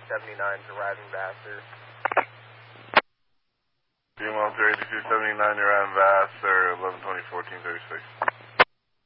8279's arriving Vassar. Team 1 8279, you're on Vassar, 11/20/1436.